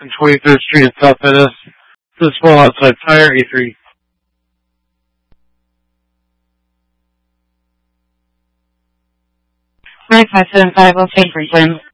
and 23rd Street in South Venice. This is full outside fire, A3. 9575, okay, Frequent.